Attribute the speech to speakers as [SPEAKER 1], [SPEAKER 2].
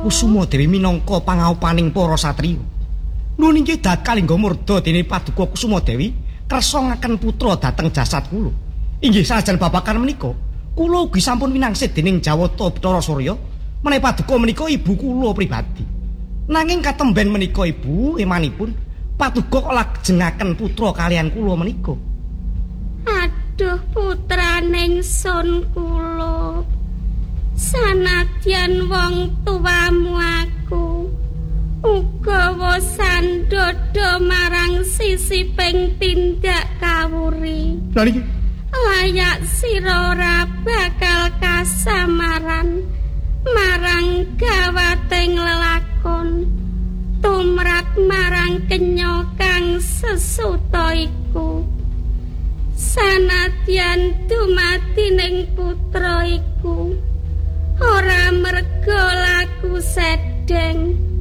[SPEAKER 1] Kusuma Dewi minangka pangaupaning para satriya. Nuwun inggih dakal ingga murda dene Paduka Kusuma Dewi kersa ngaken putra dhateng jasad kula. Inggih sajan babakan menika, kula ugi sampun winangsit dening Jawata Bathara Surya menawi Paduka menika ibu kula pribadi. Nanging katemben menika ibu emanipun Paduka kok lajengaken putra kalian kula menika.
[SPEAKER 2] Aduh putraning sun kula. Sanadyan wong tuamu aku uga wasandada marang sisiping tindak kawuri.
[SPEAKER 1] Lha niki
[SPEAKER 2] layak sira ora bakal kasamaran marang gawating lelakon tumrap marang kenya kang sesuta iku. Sanadyan dumadining putra iku ora merga laku sedeng